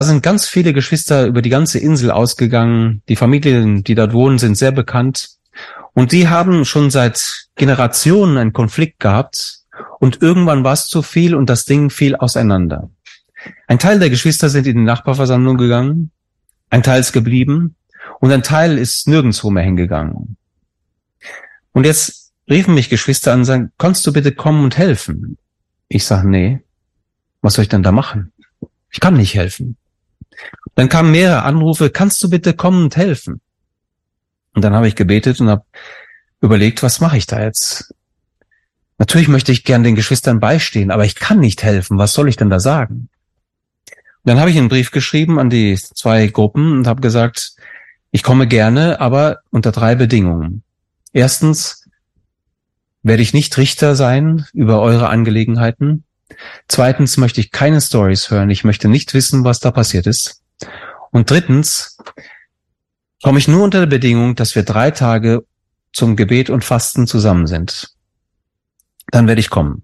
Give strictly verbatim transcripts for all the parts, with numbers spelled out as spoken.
sind ganz viele Geschwister über die ganze Insel ausgegangen. Die Familien, die dort wohnen, sind sehr bekannt. Und die haben schon seit Generationen einen Konflikt gehabt. Und irgendwann war es zu viel und das Ding fiel auseinander. Ein Teil der Geschwister sind in die Nachbarversammlung gegangen. Ein Teil ist geblieben. Und ein Teil ist nirgendwo mehr hingegangen. Und jetzt riefen mich Geschwister an und sagen, kannst du bitte kommen und helfen? Ich sage, nee, was soll ich denn da machen? Ich kann nicht helfen. Dann kamen mehrere Anrufe, kannst du bitte kommen und helfen? Und dann habe ich gebetet und habe überlegt, was mache ich da jetzt? Natürlich möchte ich gern den Geschwistern beistehen, aber ich kann nicht helfen. Was soll ich denn da sagen? Und dann habe ich einen Brief geschrieben an die zwei Gruppen und habe gesagt, ich komme gerne, aber unter drei Bedingungen. Erstens werde ich nicht Richter sein über eure Angelegenheiten. Zweitens möchte ich keine Stories hören. Ich möchte nicht wissen, was da passiert ist. Und drittens komme ich nur unter der Bedingung, dass wir drei Tage zum Gebet und Fasten zusammen sind. Dann werde ich kommen.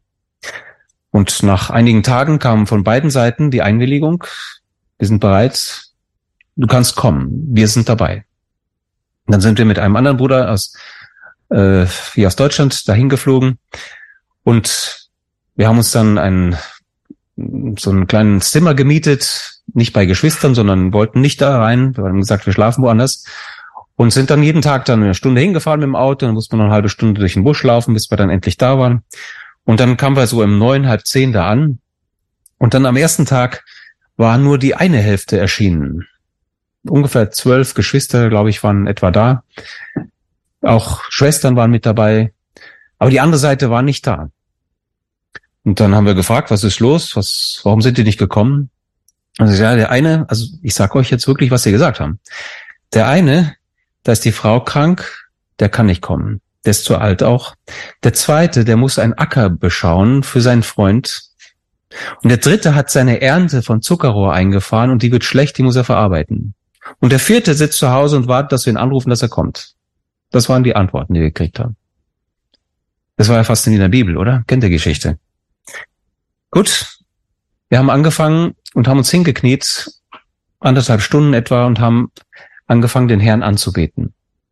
Und nach einigen Tagen kam von beiden Seiten die Einwilligung. Wir sind bereit. Du kannst kommen. Wir sind dabei. Und dann sind wir mit einem anderen Bruder aus äh, hier aus Deutschland dahin geflogen und wir haben uns dann ein so einen kleinen Zimmer gemietet, nicht bei Geschwistern, sondern wollten nicht da rein. Wir haben gesagt, wir schlafen woanders und sind dann jeden Tag dann eine Stunde hingefahren mit dem Auto. Dann mussten wir noch eine halbe Stunde durch den Busch laufen, bis wir dann endlich da waren. Und dann kamen wir so um neun, halb zehn da an. Und dann am ersten Tag war nur die eine Hälfte erschienen. Ungefähr zwölf Geschwister, glaube ich, waren etwa da. Auch Schwestern waren mit dabei. Aber die andere Seite war nicht da. Und dann haben wir gefragt, was ist los? Was, warum sind die nicht gekommen? Also ja, der eine, also ich sage euch jetzt wirklich, was sie gesagt haben. Der eine, da ist die Frau krank, der kann nicht kommen. Der ist zu alt auch. Der zweite, der muss einen Acker beschauen für seinen Freund. Und der dritte hat seine Ernte von Zuckerrohr eingefahren und die wird schlecht, die muss er verarbeiten. Und der vierte sitzt zu Hause und wartet, dass wir ihn anrufen, dass er kommt. Das waren die Antworten, die wir gekriegt haben. Das war ja fast in der Bibel, oder? Kennt ihr Geschichte? Gut, wir haben angefangen und haben uns hingekniet, anderthalb Stunden etwa, und haben angefangen, den Herrn anzubeten.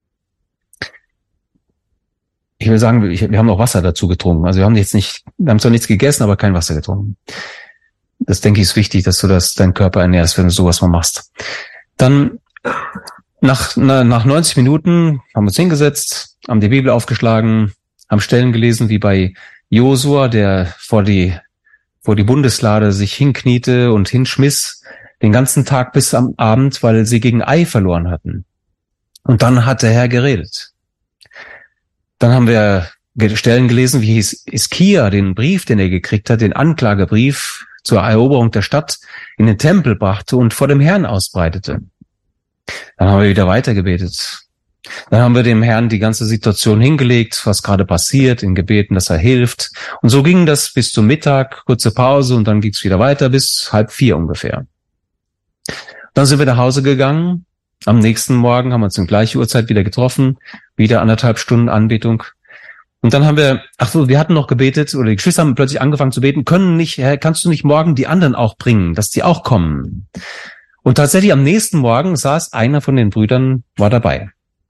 Ich will sagen, wir haben noch Wasser dazu getrunken. Also wir haben jetzt nicht, wir haben zwar nichts gegessen, aber kein Wasser getrunken. Das, denke ich, ist wichtig, dass du das deinen Körper ernährst, wenn du sowas mal machst. Dann nach, nach neunzig Minuten haben wir uns hingesetzt, haben die Bibel aufgeschlagen, haben Stellen gelesen, wie bei Josua, der vor die, vor die Bundeslade sich hinkniete und hinschmiss, den ganzen Tag bis am Abend, weil sie gegen Ai verloren hatten. Und dann hat der Herr geredet. Dann haben wir Stellen gelesen, wie Hiskia den Brief, den er gekriegt hat, den Anklagebrief zur Eroberung der Stadt, in den Tempel brachte und vor dem Herrn ausbreitete. Dann haben wir wieder weitergebetet. Dann haben wir dem Herrn die ganze Situation hingelegt, was gerade passiert, in Gebeten, dass er hilft. Und so ging das bis zum Mittag, kurze Pause, und dann ging es wieder weiter bis halb vier ungefähr. Dann sind wir nach Hause gegangen. Am nächsten Morgen haben wir uns um gleiche Uhrzeit wieder getroffen, wieder anderthalb Stunden Anbetung. Und dann haben wir, ach so, wir hatten noch gebetet, oder die Geschwister haben plötzlich angefangen zu beten, können nicht, Herr, kannst du nicht morgen die anderen auch bringen, dass die auch kommen? Und tatsächlich am nächsten Morgen saß einer von den Brüdern, war dabei.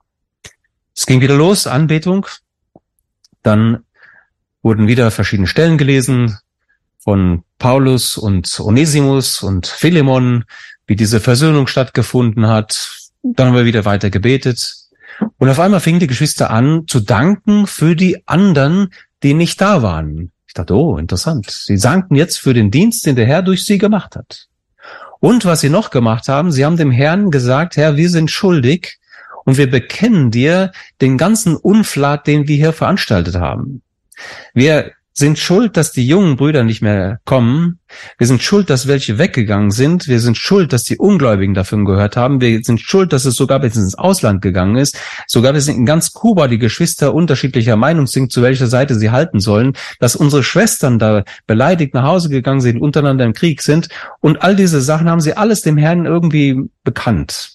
Es ging wieder los, Anbetung. Dann wurden wieder verschiedene Stellen gelesen von Paulus und Onesimus und Philemon, wie diese Versöhnung stattgefunden hat. Dann haben wir wieder weiter gebetet. Und auf einmal fingen die Geschwister an, zu danken für die anderen, die nicht da waren. Ich dachte, oh, interessant. Sie dankten jetzt für den Dienst, den der Herr durch sie gemacht hat. Und was sie noch gemacht haben, sie haben dem Herrn gesagt, Herr, wir sind schuldig und wir bekennen dir den ganzen Unflat, den wir hier veranstaltet haben. Wir sind schuld, dass die jungen Brüder nicht mehr kommen. Wir sind schuld, dass welche weggegangen sind. Wir sind schuld, dass die Ungläubigen davon gehört haben. Wir sind schuld, dass es sogar bis ins Ausland gegangen ist. Sogar bis in ganz Kuba die Geschwister unterschiedlicher Meinung sind, zu welcher Seite sie halten sollen. Dass unsere Schwestern da beleidigt nach Hause gegangen sind, untereinander im Krieg sind. Und all diese Sachen haben sie alles dem Herrn irgendwie bekannt.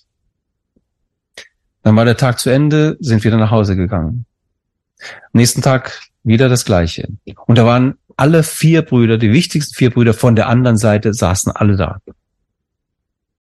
Dann war der Tag zu Ende, sind wieder nach Hause gegangen. Am nächsten Tag wieder das Gleiche. Und da waren alle vier Brüder, die wichtigsten vier Brüder von der anderen Seite, saßen alle da.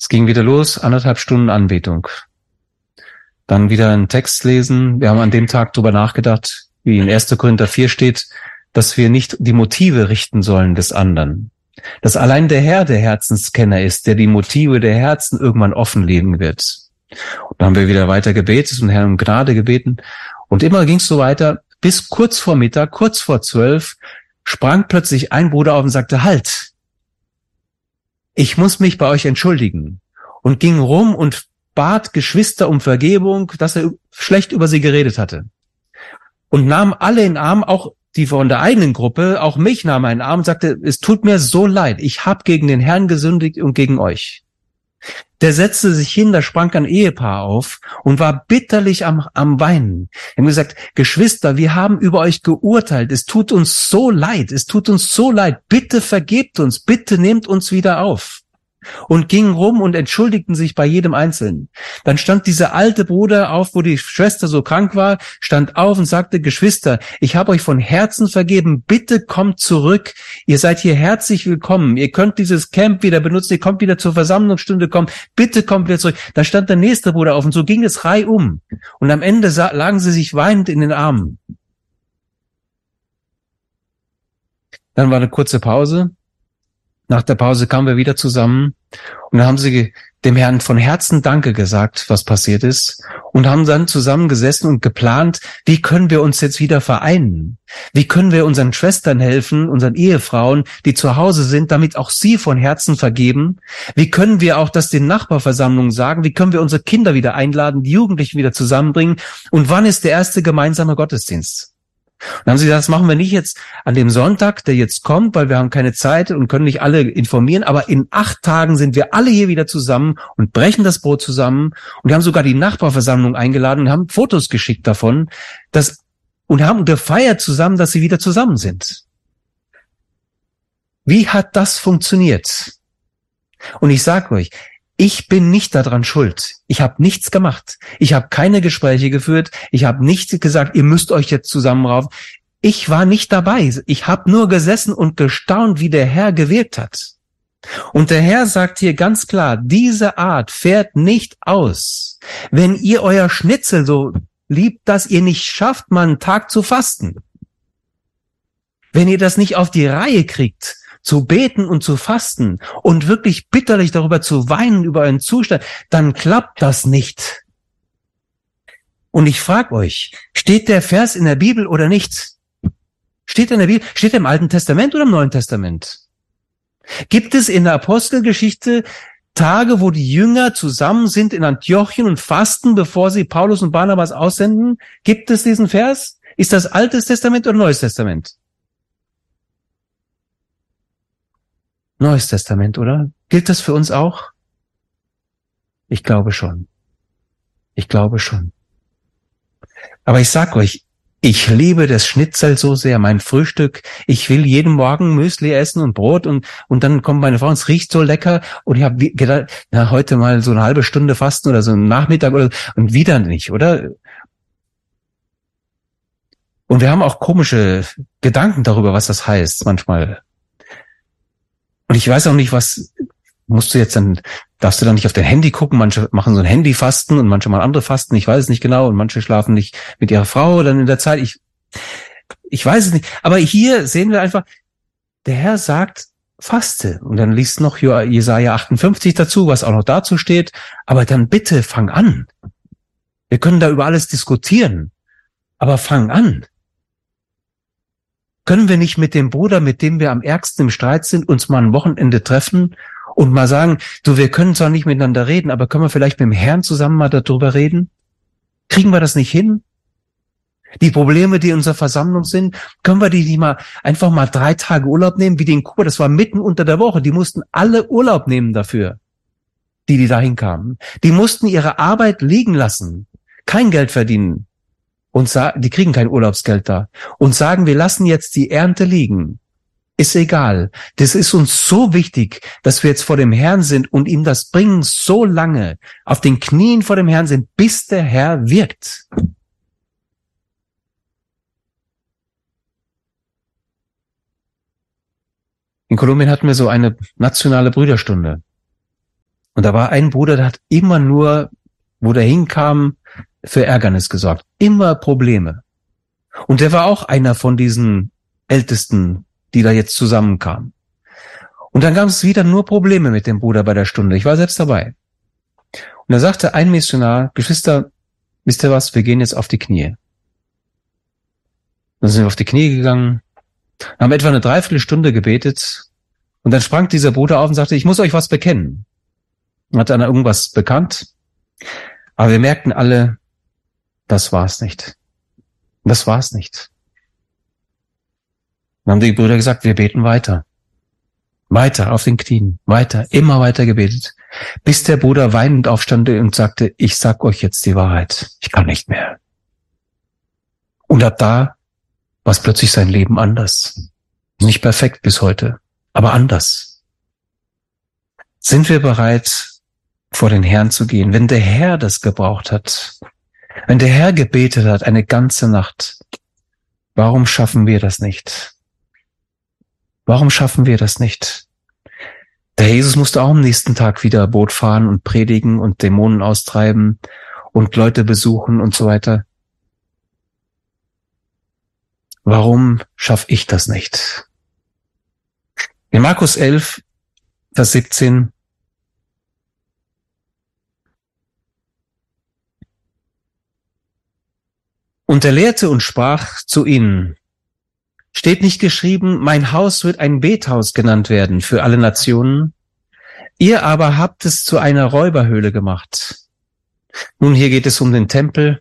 Es ging wieder los, anderthalb Stunden Anbetung. Dann wieder einen Text lesen. Wir haben an dem Tag drüber nachgedacht, wie in erster Korinther vier steht, dass wir nicht die Motive richten sollen des anderen. Dass allein der Herr der Herzenskenner ist, der die Motive der Herzen irgendwann offenlegen wird. Und dann haben wir wieder weiter gebetet und Herrn um Gnade gebeten. Und immer ging es so weiter, bis kurz vor Mittag, kurz vor zwölf, sprang plötzlich ein Bruder auf und sagte, halt, ich muss mich bei euch entschuldigen. Und ging rum und bat Geschwister um Vergebung, dass er schlecht über sie geredet hatte. Und nahm alle in den Arm, auch die von der eigenen Gruppe, auch mich nahm er in den Arm und sagte, es tut mir so leid, ich habe gegen den Herrn gesündigt und gegen euch. Der setzte sich hin, da sprang ein Ehepaar auf und war bitterlich am, am Weinen. Er hat gesagt, Geschwister, wir haben über euch geurteilt, es tut uns so leid, es tut uns so leid, bitte vergebt uns, bitte nehmt uns wieder auf. Und gingen rum und entschuldigten sich bei jedem Einzelnen. Dann stand dieser alte Bruder auf, wo die Schwester so krank war, stand auf und sagte, Geschwister, ich habe euch von Herzen vergeben, bitte kommt zurück, ihr seid hier herzlich willkommen, ihr könnt dieses Camp wieder benutzen, ihr kommt wieder zur Versammlungsstunde kommen, bitte kommt wieder zurück. Dann stand der nächste Bruder auf und so ging es reihum. Und am Ende lagen sie sich weinend in den Armen. Dann war eine kurze Pause. Nach der Pause kamen wir wieder zusammen und dann haben sie dem Herrn von Herzen Danke gesagt, was passiert ist, und haben dann zusammengesessen und geplant, wie können wir uns jetzt wieder vereinen? Wie können wir unseren Schwestern helfen, unseren Ehefrauen, die zu Hause sind, damit auch sie von Herzen vergeben? Wie können wir auch das den Nachbarversammlungen sagen? Wie können wir unsere Kinder wieder einladen, die Jugendlichen wieder zusammenbringen? Und wann ist der erste gemeinsame Gottesdienst? Und dann haben sie gesagt, das machen wir nicht jetzt an dem Sonntag, der jetzt kommt, weil wir haben keine Zeit und können nicht alle informieren, aber in acht Tagen sind wir alle hier wieder zusammen und brechen das Brot zusammen. Und wir haben sogar die Nachbarversammlung eingeladen und haben Fotos geschickt davon, dass, und haben gefeiert zusammen, dass sie wieder zusammen sind. Wie hat das funktioniert? Und ich sage euch, ich bin nicht daran schuld. Ich habe nichts gemacht. Ich habe keine Gespräche geführt. Ich habe nicht gesagt, ihr müsst euch jetzt zusammenraufen. Ich war nicht dabei. Ich habe nur gesessen und gestaunt, wie der Herr gewirkt hat. Und der Herr sagt hier ganz klar, diese Art fährt nicht aus. Wenn ihr euer Schnitzel so liebt, dass ihr nicht schafft, mal einen Tag zu fasten. Wenn ihr das nicht auf die Reihe kriegt, zu beten und zu fasten und wirklich bitterlich darüber zu weinen, über euren Zustand, dann klappt das nicht. Und ich frage euch, steht der Vers in der Bibel oder nicht? Steht er in der Bibel? Steht er im Alten Testament oder im Neuen Testament? Gibt es in der Apostelgeschichte Tage, wo die Jünger zusammen sind in Antiochien und fasten, bevor sie Paulus und Barnabas aussenden? Gibt es diesen Vers? Ist das Altes Testament oder Neues Testament? Neues Testament, oder? Gilt das für uns auch? Ich glaube schon. Ich glaube schon. Aber ich sag euch, ich liebe das Schnitzel so sehr, mein Frühstück. Ich will jeden Morgen Müsli essen und Brot und und dann kommt meine Frau, es riecht so lecker und ich habe gedacht, na, heute mal so eine halbe Stunde fasten oder so einen Nachmittag oder und wieder nicht, oder? Und wir haben auch komische Gedanken darüber, was das heißt manchmal. Und ich weiß auch nicht, was musst du jetzt dann, darfst du dann nicht auf dein Handy gucken, manche machen so ein Handyfasten und manche mal andere fasten, ich weiß es nicht genau, und manche schlafen nicht mit ihrer Frau dann in der Zeit, ich, ich weiß es nicht. Aber hier sehen wir einfach, der Herr sagt, faste. Und dann liest noch Jesaja achtundfünfzig dazu, was auch noch dazu steht, aber dann bitte fang an. Wir können da über alles diskutieren, aber fang an. Können wir nicht mit dem Bruder, mit dem wir am ärgsten im Streit sind, uns mal ein Wochenende treffen und mal sagen, du, wir können zwar nicht miteinander reden, aber können wir vielleicht mit dem Herrn zusammen mal darüber reden? Kriegen wir das nicht hin? Die Probleme, die in unserer Versammlung sind, können wir die nicht mal einfach mal drei Tage Urlaub nehmen, wie die in Kuba? Das war mitten unter der Woche. Die mussten alle Urlaub nehmen dafür, die, die da hinkamen. Die mussten ihre Arbeit liegen lassen, kein Geld verdienen. Und sagen, die kriegen kein Urlaubsgeld da. Und sagen, wir lassen jetzt die Ernte liegen. Ist egal. Das ist uns so wichtig, dass wir jetzt vor dem Herrn sind und ihm das bringen so lange, auf den Knien vor dem Herrn sind, bis der Herr wirkt. In Kolumbien hatten wir so eine nationale Brüderstunde. Und da war ein Bruder, der hat immer nur, wo der hinkam, für Ärgernis gesorgt. Immer Probleme. Und der war auch einer von diesen Ältesten, die da jetzt zusammenkamen. Und dann gab es wieder nur Probleme mit dem Bruder bei der Stunde. Ich war selbst dabei. Und da sagte ein Missionar, Geschwister, wisst ihr was, wir gehen jetzt auf die Knie. Dann sind wir auf die Knie gegangen, haben etwa eine Dreiviertelstunde gebetet und dann sprang dieser Bruder auf und sagte, ich muss euch was bekennen. Hat dann irgendwas bekannt, aber wir merkten alle, das war's nicht. Das war's nicht. Dann haben die Brüder gesagt, wir beten weiter. Weiter auf den Knien, weiter, immer weiter gebetet, bis der Bruder weinend aufstand und sagte, ich sag euch jetzt die Wahrheit, ich kann nicht mehr. Und ab da war es plötzlich sein Leben anders. Nicht perfekt bis heute, aber anders. Sind wir bereit, vor den Herrn zu gehen, wenn der Herr das gebraucht hat, wenn der Herr gebetet hat, eine ganze Nacht, warum schaffen wir das nicht? Warum schaffen wir das nicht? Der Jesus musste auch am nächsten Tag wieder Boot fahren und predigen und Dämonen austreiben und Leute besuchen und so weiter. Warum schaffe ich das nicht? In Markus elf, Vers siebzehn und er lehrte und sprach zu ihnen, steht nicht geschrieben, mein Haus wird ein Bethaus genannt werden für alle Nationen? Ihr aber habt es zu einer Räuberhöhle gemacht. Nun, hier geht es um den Tempel.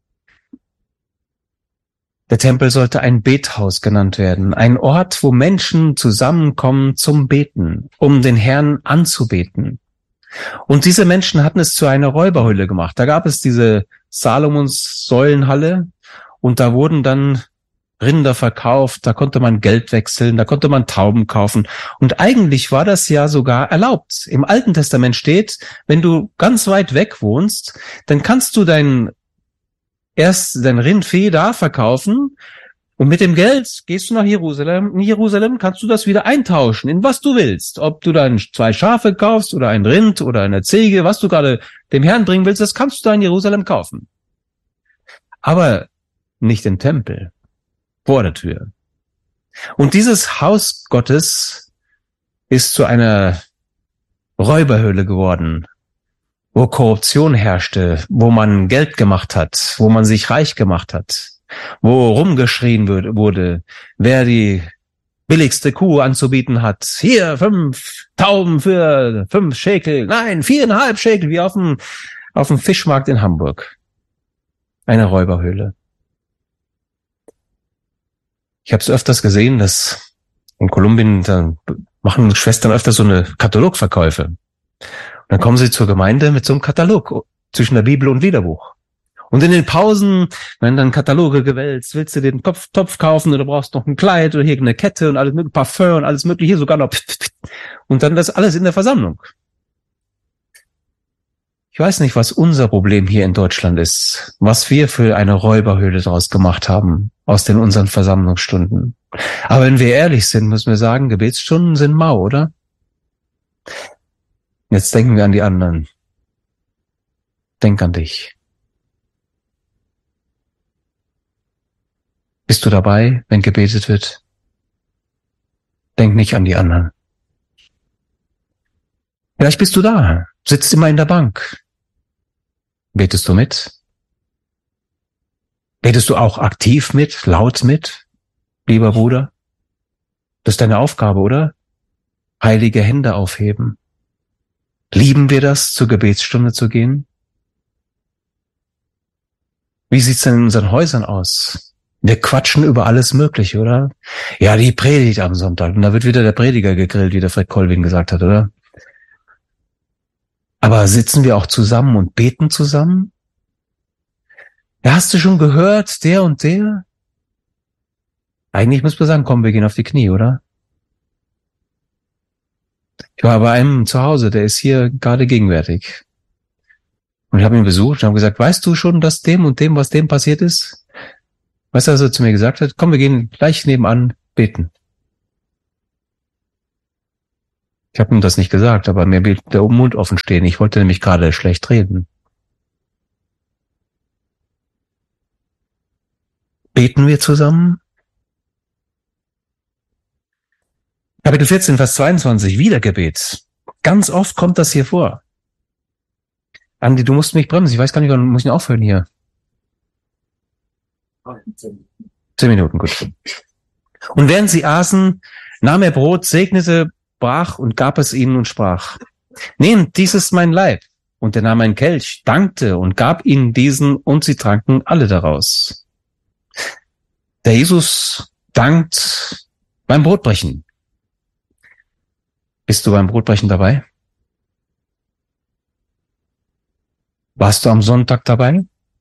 Der Tempel sollte ein Bethaus genannt werden, ein Ort, wo Menschen zusammenkommen zum Beten, um den Herrn anzubeten. Und diese Menschen hatten es zu einer Räuberhöhle gemacht. Da gab es diese Salomons Säulenhalle und da wurden dann Rinder verkauft, da konnte man Geld wechseln, da konnte man Tauben kaufen. Und eigentlich war das ja sogar erlaubt. Im Alten Testament steht, wenn du ganz weit weg wohnst, dann kannst du dein erst dein Rindvieh da verkaufen und mit dem Geld gehst du nach Jerusalem. In Jerusalem kannst du das wieder eintauschen, in was du willst. Ob du dann zwei Schafe kaufst oder ein Rind oder eine Ziege, was du gerade dem Herrn bringen willst, das kannst du da in Jerusalem kaufen. Aber nicht im Tempel. Vor der Tür. Und dieses Haus Gottes ist zu einer Räuberhöhle geworden, wo Korruption herrschte, wo man Geld gemacht hat, wo man sich reich gemacht hat, wo rumgeschrien wurde, wer die billigste Kuh anzubieten hat. Hier fünf Tauben für fünf Schekel, nein, viereinhalb Schekel, wie auf dem, auf dem Fischmarkt in Hamburg. Eine Räuberhöhle. Ich habe es öfters gesehen, dass in Kolumbien, da machen Schwestern öfters so eine Katalogverkäufe. Und dann kommen sie zur Gemeinde mit so einem Katalog zwischen der Bibel und Liederbuch. Und in den Pausen werden dann Kataloge gewälzt. Willst du den Topf, Topf kaufen oder brauchst noch ein Kleid oder hier eine Kette und alles mögliche, Parfum und alles mögliche, hier sogar noch. Und dann das alles in der Versammlung. Ich weiß nicht, was unser Problem hier in Deutschland ist, was wir für eine Räuberhöhle daraus gemacht haben, aus den unseren Versammlungsstunden. Aber wenn wir ehrlich sind, müssen wir sagen, Gebetsstunden sind mau, oder? Jetzt denken wir an die anderen. Denk an dich. Bist du dabei, wenn gebetet wird? Denk nicht an die anderen. Vielleicht bist du da, sitzt immer in der Bank. Betest du mit? Betest du auch aktiv mit, laut mit, lieber Bruder? Das ist deine Aufgabe, oder? Heilige Hände aufheben. Lieben wir das, zur Gebetsstunde zu gehen? Wie sieht's denn in unseren Häusern aus? Wir quatschen über alles Mögliche, oder? Ja, die Predigt am Sonntag. Und da wird wieder der Prediger gegrillt, wie der Fred Kolwin gesagt hat, oder? Aber sitzen wir auch zusammen und beten zusammen? Ja, hast du schon gehört, der und der? Eigentlich müssen wir sagen, komm, wir gehen auf die Knie, oder? Ich war bei einem zu Hause, der ist hier gerade gegenwärtig. Und ich habe ihn besucht und habe gesagt, weißt du schon, dass dem und dem, was dem passiert ist? Weißt du, was er zu mir gesagt hat? Komm, wir gehen gleich nebenan beten. Ich habe ihm das nicht gesagt, aber mir blieb der Mund offen stehen. Ich wollte nämlich gerade schlecht reden. Beten wir zusammen? Kapitel vierzehn, Vers zweiundzwanzig, Wiedergebet. Ganz oft kommt das hier vor. Andi, du musst mich bremsen. Ich weiß gar nicht, wann muss ich denn aufhören hier? Zehn Minuten, gut. Und während sie aßen, nahm er Brot, segnete, brach und gab es ihnen und sprach: Nehmt, dies ist mein Leib. Und er nahm einen Kelch, dankte und gab ihnen diesen, und sie tranken alle daraus. Der Jesus dankt beim Brotbrechen. Bist du beim Brotbrechen dabei? Warst du am Sonntag dabei?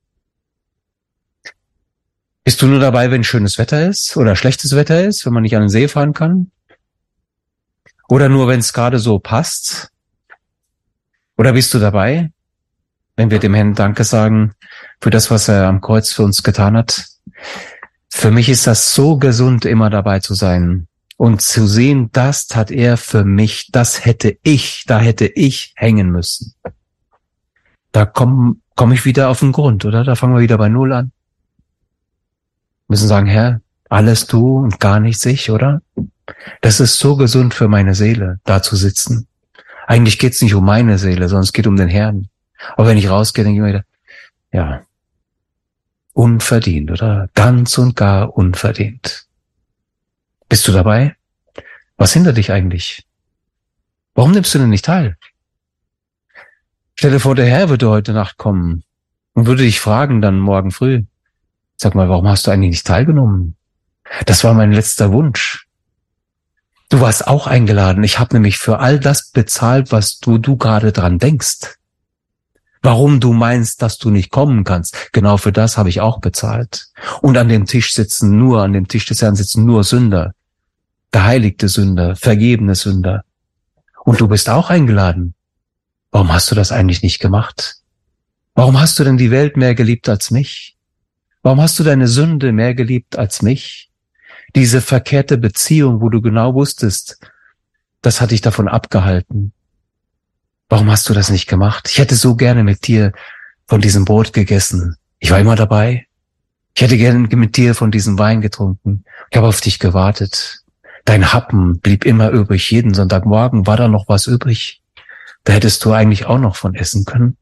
Bist du nur dabei, wenn schönes Wetter ist oder schlechtes Wetter ist, wenn man nicht an den See fahren kann? Oder nur, wenn es gerade so passt? Oder bist du dabei, wenn wir dem Herrn Danke sagen für das, was er am Kreuz für uns getan hat? Für mich ist das so gesund, immer dabei zu sein und zu sehen, das tat er für mich, das hätte ich, da hätte ich hängen müssen. Da komme komm ich wieder auf den Grund, oder? Da fangen wir wieder bei Null an. Wir müssen sagen, Herr, alles du und gar nichts ich, oder? Das ist so gesund für meine Seele, da zu sitzen. Eigentlich geht's nicht um meine Seele, sondern es geht um den Herrn. Aber wenn ich rausgehe, denke ich mir wieder, ja, unverdient, oder? Ganz und gar unverdient. Bist du dabei? Was hindert dich eigentlich? Warum nimmst du denn nicht teil? Stell dir vor, der Herr würde heute Nacht kommen und würde dich fragen dann morgen früh, sag mal, warum hast du eigentlich nicht teilgenommen? Das war mein letzter Wunsch. Du warst auch eingeladen. Ich habe nämlich für all das bezahlt, was du, du gerade dran denkst. Warum du meinst, dass du nicht kommen kannst, genau für das habe ich auch bezahlt. Und an dem Tisch sitzen nur, an dem Tisch des Herrn sitzen nur Sünder, geheiligte Sünder, vergebene Sünder. Und du bist auch eingeladen. Warum hast du das eigentlich nicht gemacht? Warum hast du denn die Welt mehr geliebt als mich? Warum hast du deine Sünde mehr geliebt als mich? Diese verkehrte Beziehung, wo du genau wusstest, das hat dich davon abgehalten. Warum hast du das nicht gemacht? Ich hätte so gerne mit dir von diesem Brot gegessen. Ich war immer dabei. Ich hätte gerne mit dir von diesem Wein getrunken. Ich habe auf dich gewartet. Dein Happen blieb immer übrig. Jeden Sonntagmorgen war da noch was übrig. Da hättest du eigentlich auch noch von essen können.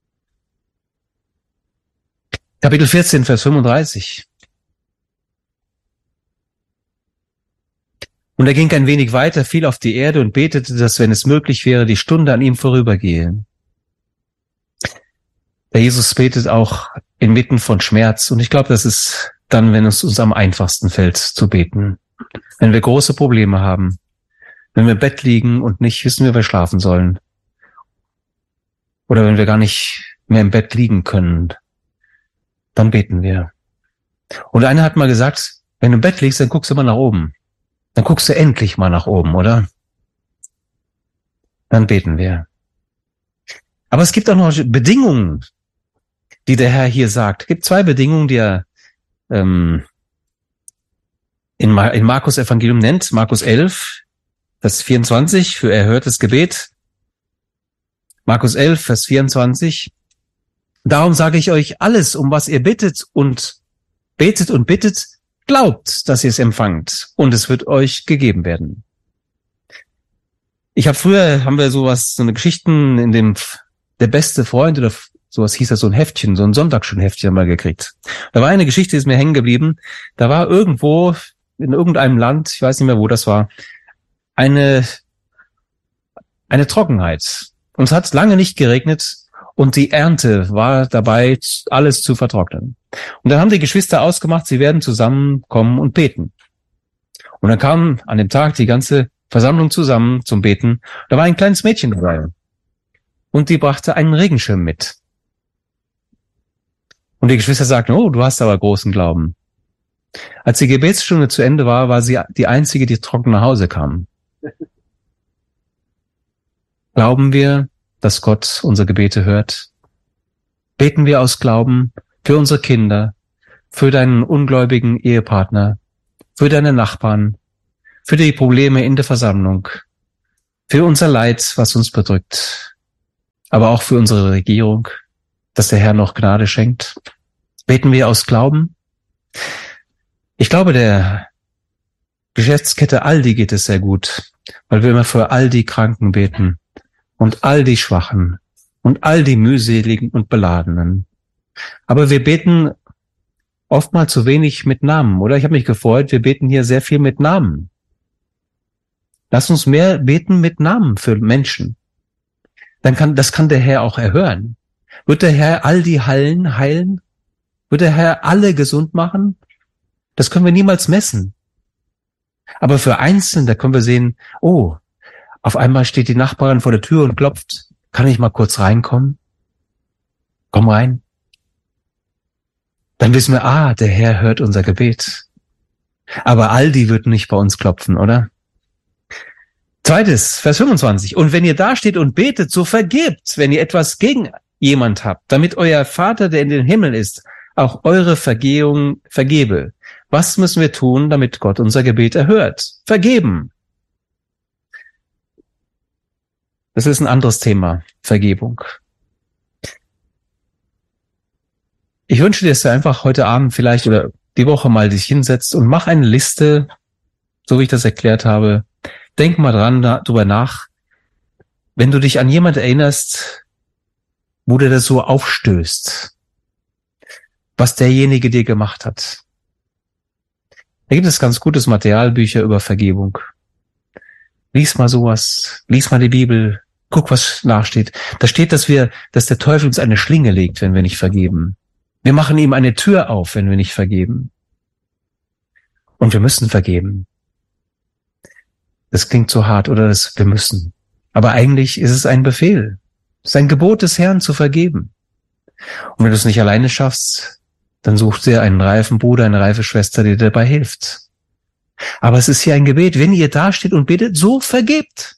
Kapitel vierzehn, Vers fünfunddreißig. Und er ging ein wenig weiter, fiel auf die Erde und betete, dass, wenn es möglich wäre, die Stunde an ihm vorübergehe. Der Jesus betet auch inmitten von Schmerz. Und ich glaube, das ist dann, wenn es uns am einfachsten fällt, zu beten. Wenn wir große Probleme haben, wenn wir im Bett liegen und nicht wissen, wie wir schlafen sollen. Oder wenn wir gar nicht mehr im Bett liegen können, dann beten wir. Und einer hat mal gesagt, wenn du im Bett liegst, dann guckst du mal nach oben. Dann guckst du endlich mal nach oben, oder? Dann beten wir. Aber es gibt auch noch Bedingungen, die der Herr hier sagt. Es gibt zwei Bedingungen, die er ähm, in, Ma- in Markus Evangelium nennt. Markus elf, Vers vierundzwanzig, für erhörtes Gebet. Markus elf, Vers vierundzwanzig. Darum sage ich euch, alles, um was ihr bittet und betet und bittet, glaubt, dass ihr es empfangt, und es wird euch gegeben werden. Ich habe früher, haben wir sowas, so eine Geschichten in dem, der beste Freund oder sowas hieß das, so ein Heftchen, so ein Sonntagsschulheftchen mal gekriegt. Da war eine Geschichte, die ist mir hängen geblieben. Da war irgendwo in irgendeinem Land, ich weiß nicht mehr, wo das war, eine, eine Trockenheit. Und es hat lange nicht geregnet und die Ernte war dabei, alles zu vertrocknen. Und dann haben die Geschwister ausgemacht, sie werden zusammenkommen und beten. Und dann kam an dem Tag die ganze Versammlung zusammen zum Beten. Da war ein kleines Mädchen dabei. Und die brachte einen Regenschirm mit. Und die Geschwister sagten, oh, du hast aber großen Glauben. Als die Gebetsstunde zu Ende war, war sie die einzige, die trocken nach Hause kam. Glauben wir, dass Gott unsere Gebete hört? Beten wir aus Glauben für unsere Kinder, für deinen ungläubigen Ehepartner, für deine Nachbarn, für die Probleme in der Versammlung? für unser Leid, was uns bedrückt, aber auch für unsere Regierung, dass der Herr noch Gnade schenkt. Beten wir aus Glauben. Ich glaube, der Geschäftskette Aldi geht es sehr gut, weil wir immer für all die Kranken beten und all die Schwachen und all die Mühseligen und Beladenen. Aber wir beten oftmals zu wenig mit Namen, oder? Ich habe mich gefreut, wir beten hier sehr viel mit Namen. Lass uns mehr beten mit Namen für Menschen. Dann kann, das kann der Herr auch erhören. Wird der Herr all die Hallen heilen? Wird der Herr alle gesund machen? Das können wir niemals messen. Aber für Einzelne, da können wir sehen, oh, auf einmal steht die Nachbarin vor der Tür und klopft. Kann ich mal kurz reinkommen? Komm rein. Dann wissen wir, ah, der Herr hört unser Gebet. Aber Aldi wird nicht bei uns klopfen, oder? Zweites, Vers fünfundzwanzig. Und wenn ihr da steht und betet, so vergebt, wenn ihr etwas gegen jemand habt, damit euer Vater, der in den Himmel ist, auch eure Vergehung vergebe. Was müssen wir tun, damit Gott unser Gebet erhört? Vergeben. Das ist ein anderes Thema, Vergebung. Ich wünsche dir, dass du einfach heute Abend vielleicht oder die Woche mal dich hinsetzt und mach eine Liste, so wie ich das erklärt habe. Denk mal dran, darüber nach, wenn du dich an jemand erinnerst, wo dir das so aufstößt, was derjenige dir gemacht hat. Da gibt es ganz gutes Material, Bücher über Vergebung. Lies mal sowas, lies mal die Bibel, guck, was nachsteht. Da steht, dass wir, dass der Teufel uns eine Schlinge legt, wenn wir nicht vergeben. Wir machen ihm eine Tür auf, wenn wir nicht vergeben. Und wir müssen vergeben. Das klingt so hart, oder das, wir müssen. Aber eigentlich ist es ein Befehl. Es ist ein Gebot des Herrn zu vergeben. Und wenn du es nicht alleine schaffst, dann such dir einen reifen Bruder, eine reife Schwester, die dir dabei hilft. Aber es ist hier ein Gebet, wenn ihr da steht und betet, so vergebt.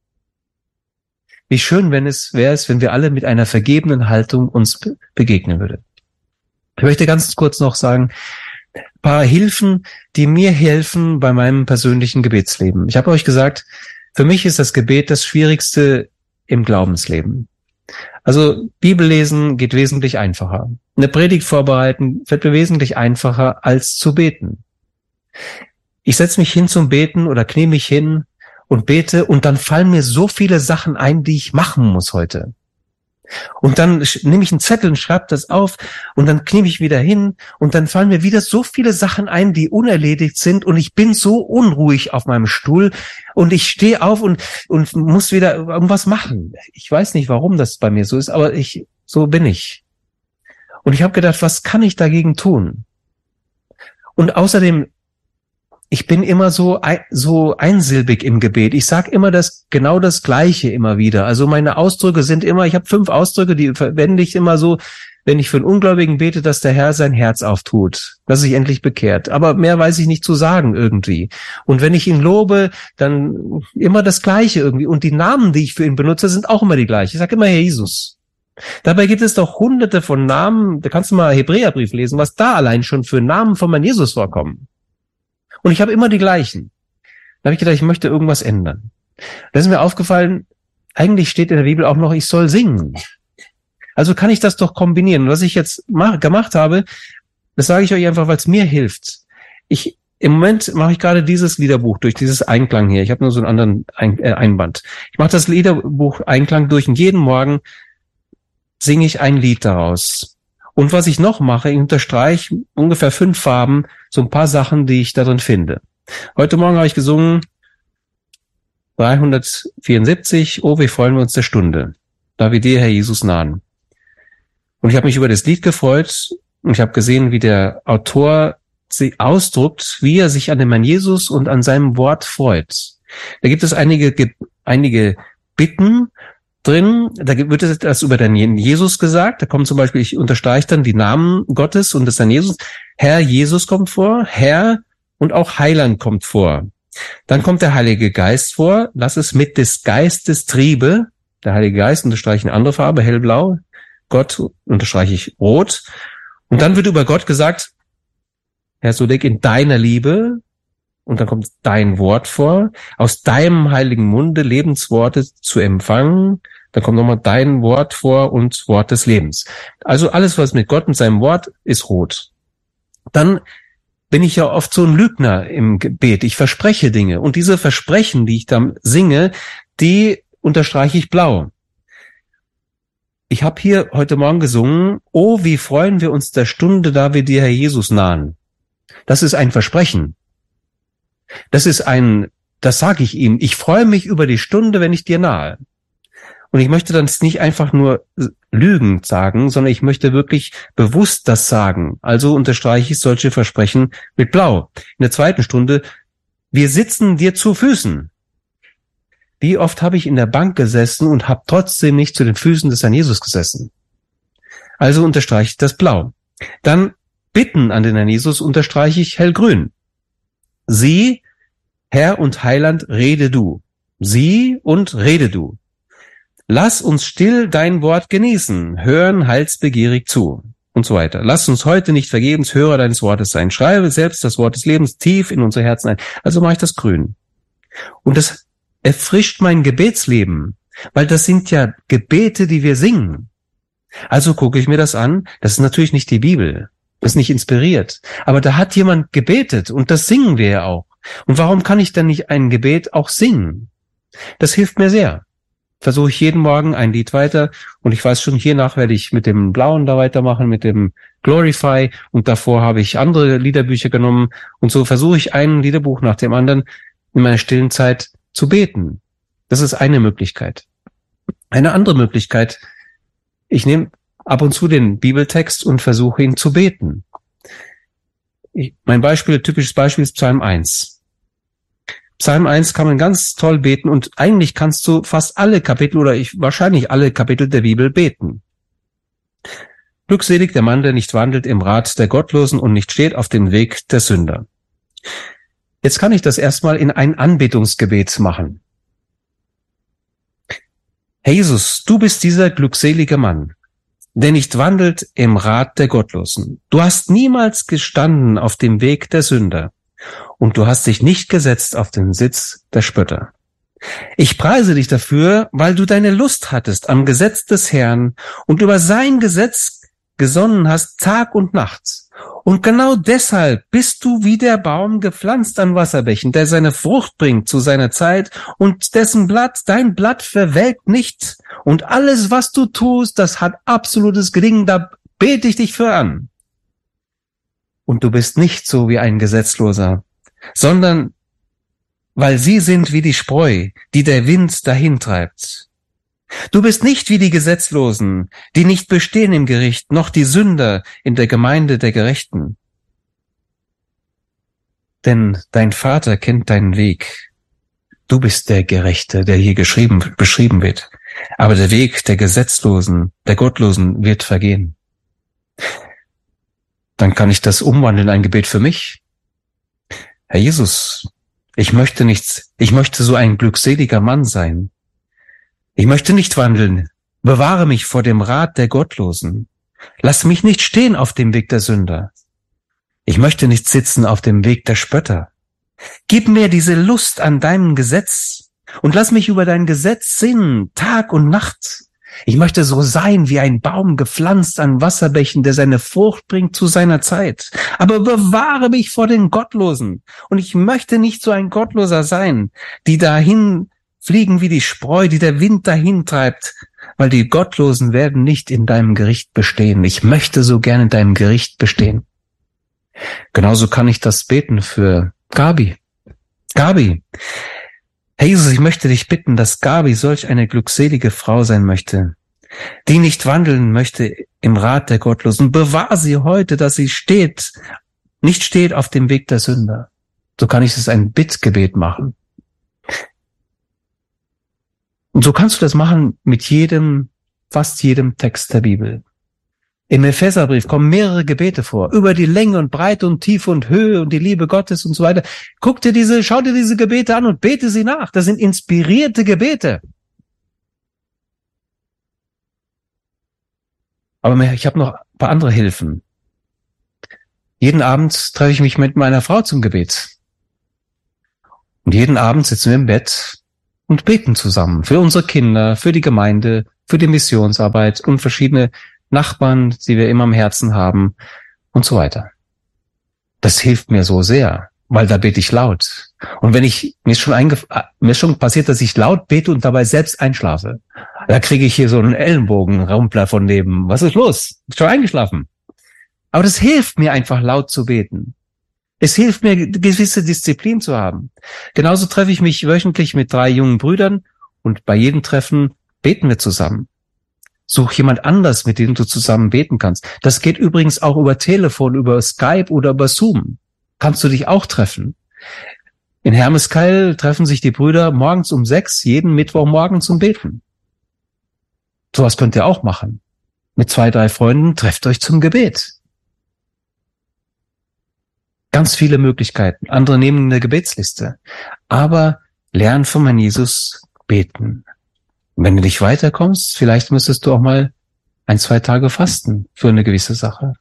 Wie schön, wenn es wäre es, wenn wir alle mit einer vergebenen Haltung uns be- begegnen würden. Ich möchte ganz kurz noch sagen, ein paar Hilfen, die mir helfen bei meinem persönlichen Gebetsleben. Ich habe euch gesagt, für mich ist das Gebet das Schwierigste im Glaubensleben. Also Bibellesen geht wesentlich einfacher. Eine Predigt vorbereiten wird mir wesentlich einfacher als zu beten. Ich setze mich hin zum Beten oder knie mich hin und bete und dann fallen mir so viele Sachen ein, die ich machen muss heute. Und dann nehme ich einen Zettel und schreibe das auf und dann knie ich wieder hin und dann fallen mir wieder so viele Sachen ein, die unerledigt sind und ich bin so unruhig auf meinem Stuhl und ich stehe auf und und muss wieder irgendwas machen. Ich weiß nicht, warum das bei mir so ist, aber ich so bin ich. Und ich habe gedacht, was kann ich dagegen tun? Und außerdem, ich bin immer so so einsilbig im Gebet. Ich sage immer das genau das Gleiche immer wieder. Also meine Ausdrücke sind immer, ich habe fünf Ausdrücke, die verwende ich immer so, wenn ich für einen Ungläubigen bete, dass der Herr sein Herz auftut, dass er sich endlich bekehrt. Aber mehr weiß ich nicht zu sagen irgendwie. Und wenn ich ihn lobe, dann immer das Gleiche irgendwie. Und die Namen, die ich für ihn benutze, sind auch immer die gleichen. Ich sage immer Herr Jesus. Dabei gibt es doch hunderte von Namen. Da kannst du mal Hebräerbrief lesen, was da allein schon für Namen von meinem Jesus vorkommen. Und ich habe immer die gleichen. Da habe ich gedacht, ich möchte irgendwas ändern. Da ist mir aufgefallen, eigentlich steht in der Bibel auch noch, ich soll singen. Also kann ich das doch kombinieren. Und was ich jetzt mach, gemacht habe, das sage ich euch einfach, weil es mir hilft. Ich Im Moment mache ich gerade dieses Liederbuch durch, dieses Einklang hier. Ich habe nur so einen anderen Ein, äh, Einband. Ich mache das Liederbuch Einklang durch und jeden Morgen singe ich ein Lied daraus. Und was ich noch mache, ich unterstreiche ungefähr fünf Farben, so ein paar Sachen, die ich da drin finde. Heute Morgen habe ich gesungen dreihundertvierundsiebzig, oh, wie freuen wir uns der Stunde, da wir dir, Herr Jesus, nahen. Und ich habe mich über das Lied gefreut und ich habe gesehen, wie der Autor sie ausdrückt, wie er sich an dem Herrn Jesus und an seinem Wort freut. Da gibt es einige, einige Bitten drin, da wird das über den Jesus gesagt, da kommt zum Beispiel, ich unterstreiche dann die Namen Gottes und das dann Jesus, Herr Jesus kommt vor, Herr und auch Heiland kommt vor. Dann kommt der Heilige Geist vor, lass es mit des Geistes Triebe, der Heilige Geist unterstreiche ich eine andere Farbe, hellblau, Gott unterstreiche ich rot. Und dann wird über Gott gesagt, Herr Sodek, in deiner Liebe, und dann kommt dein Wort vor, aus deinem heiligen Munde Lebensworte zu empfangen, dann kommt nochmal dein Wort vor und Wort des Lebens. Also alles, was mit Gott und seinem Wort ist rot. Dann bin ich ja oft so ein Lügner im Gebet. Ich verspreche Dinge und diese Versprechen, die ich dann singe, die unterstreiche ich blau. Ich habe hier heute Morgen gesungen, oh, wie freuen wir uns der Stunde, da wir dir, Herr Jesus, nahen. Das ist ein Versprechen. Das ist ein, das sage ich ihm, ich freue mich über die Stunde, wenn ich dir nahe. Und ich möchte dann nicht einfach nur lügend sagen, sondern ich möchte wirklich bewusst das sagen. Also unterstreiche ich solche Versprechen mit blau. In der zweiten Stunde, wir sitzen dir zu Füßen. Wie oft habe ich in der Bank gesessen und habe trotzdem nicht zu den Füßen des Herrn Jesus gesessen? Also unterstreiche ich das blau. Dann Bitten an den Herrn Jesus unterstreiche ich hellgrün. Sie, Herr und Heiland, rede du. Sie und rede du. Lass uns still dein Wort genießen, hören heilsbegierig zu und so weiter. Lass uns heute nicht vergebens Hörer deines Wortes sein. Schreibe selbst das Wort des Lebens tief in unser Herzen ein. Also mache ich das grün. Und das erfrischt mein Gebetsleben, weil das sind ja Gebete, die wir singen. Also gucke ich mir das an. Das ist natürlich nicht die Bibel. Das ist nicht inspiriert. Aber da hat jemand gebetet und das singen wir ja auch. Und warum kann ich dann nicht ein Gebet auch singen? Das hilft mir sehr. Versuche ich jeden Morgen ein Lied weiter und ich weiß schon, hiernach werde ich mit dem Blauen da weitermachen, mit dem Glorify und davor habe ich andere Liederbücher genommen und so versuche ich ein Liederbuch nach dem anderen in meiner stillen Zeit zu beten. Das ist eine Möglichkeit. Eine andere Möglichkeit, ich nehme ab und zu den Bibeltext und versuche ihn zu beten. Ich, mein Beispiel, typisches Beispiel ist Psalm eins. Psalm eins kann man ganz toll beten und eigentlich kannst du fast alle Kapitel oder ich, wahrscheinlich alle Kapitel der Bibel beten. Glückselig der Mann, der nicht wandelt im Rat der Gottlosen und nicht steht auf dem Weg der Sünder. Jetzt kann ich das erstmal in ein Anbetungsgebet machen. Herr Jesus, du bist dieser glückselige Mann, der nicht wandelt im Rat der Gottlosen. Du hast niemals gestanden auf dem Weg der Sünder und du hast dich nicht gesetzt auf den Sitz der Spötter. Ich preise dich dafür, weil du deine Lust hattest am Gesetz des Herrn und über sein Gesetz gesonnen hast Tag und Nacht. Und genau deshalb bist du wie der Baum gepflanzt an Wasserbächen, der seine Frucht bringt zu seiner Zeit und dessen Blatt, dein Blatt verwelkt nicht. Und alles, was du tust, das hat absolutes Gelingen, da bete ich dich für an. Und du bist nicht so wie ein Gesetzloser, sondern weil sie sind wie die Spreu, die der Wind dahintreibt. Du bist nicht wie die Gesetzlosen, die nicht bestehen im Gericht, noch die Sünder in der Gemeinde der Gerechten. Denn dein Vater kennt deinen Weg. Du bist der Gerechte, der hier geschrieben, beschrieben wird. Aber der Weg der Gesetzlosen, der Gottlosen wird vergehen. Dann kann ich das umwandeln in ein Gebet für mich. Herr Jesus, ich möchte nichts, ich möchte so ein glückseliger Mann sein. Ich möchte nicht wandeln. Bewahre mich vor dem Rat der Gottlosen. Lass mich nicht stehen auf dem Weg der Sünder. Ich möchte nicht sitzen auf dem Weg der Spötter. Gib mir diese Lust an deinem Gesetz und lass mich über dein Gesetz sinnen, Tag und Nacht. Ich möchte so sein wie ein Baum gepflanzt an Wasserbächen, der seine Frucht bringt zu seiner Zeit. Aber bewahre mich vor den Gottlosen. Und ich möchte nicht so ein Gottloser sein, die dahin fliegen wie die Spreu, die der Wind dahin treibt, weil die Gottlosen werden nicht in deinem Gericht bestehen. Ich möchte so gerne in deinem Gericht bestehen. Genauso kann ich das beten für Gabi. Gabi, Herr Jesus, ich möchte dich bitten, dass Gabi solch eine glückselige Frau sein möchte, die nicht wandeln möchte im Rat der Gottlosen. Bewahr sie heute, dass sie steht, nicht steht auf dem Weg der Sünder. So kann ich es ein Bittgebet machen. Und so kannst du das machen mit jedem, fast jedem Text der Bibel. Im Epheserbrief kommen mehrere Gebete vor, über die Länge und Breite und Tiefe und Höhe und die Liebe Gottes und so weiter. Guck dir diese, schau dir diese Gebete an und bete sie nach. Das sind inspirierte Gebete. Aber ich habe noch ein paar andere Hilfen. Jeden Abend treffe ich mich mit meiner Frau zum Gebet. Und jeden Abend sitzen wir im Bett und beten zusammen für unsere Kinder, für die Gemeinde, für die Missionsarbeit und verschiedene Nachbarn, die wir immer am Herzen haben und so weiter. Das hilft mir so sehr, weil da bete ich laut. Und wenn ich, mir ist schon eingef- mir ist schon passiert, dass ich laut bete und dabei selbst einschlafe. Da kriege ich hier so einen Ellenbogenrumpler von neben. Was ist los? Ist schon eingeschlafen. Aber das hilft mir einfach laut zu beten. Es hilft mir, gewisse Disziplin zu haben. Genauso treffe ich mich wöchentlich mit drei jungen Brüdern und bei jedem Treffen beten wir zusammen. Such jemand anders, mit dem du zusammen beten kannst. Das geht übrigens auch über Telefon, über Skype oder über Zoom. Kannst du dich auch treffen. In Hermeskeil treffen sich die Brüder morgens um sechs, jeden Mittwochmorgen zum Beten. Sowas könnt ihr auch machen. Mit zwei, drei Freunden trefft euch zum Gebet. Ganz viele Möglichkeiten. Andere nehmen eine Gebetsliste. Aber lern von meinem Jesus beten. Und wenn du nicht weiterkommst, vielleicht müsstest du auch mal ein, zwei Tage fasten für eine gewisse Sache.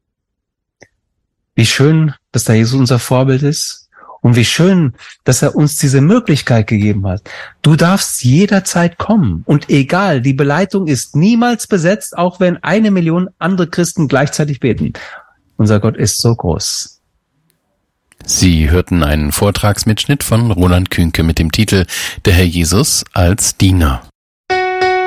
Wie schön, dass da Jesus unser Vorbild ist. Und wie schön, dass er uns diese Möglichkeit gegeben hat. Du darfst jederzeit kommen. Und egal, die Beleitung ist niemals besetzt, auch wenn eine Million andere Christen gleichzeitig beten. Unser Gott ist so groß. Sie hörten einen Vortragsmitschnitt von Roland Künke mit dem Titel Der Herr Jesus als Diener.